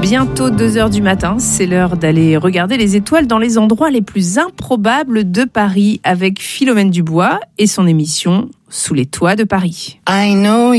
Bientôt 2h du matin, c'est l'heure d'aller regarder les étoiles dans les endroits les plus improbables de Paris avec Philomène Dubois et son émission Sous les toits de Paris. I know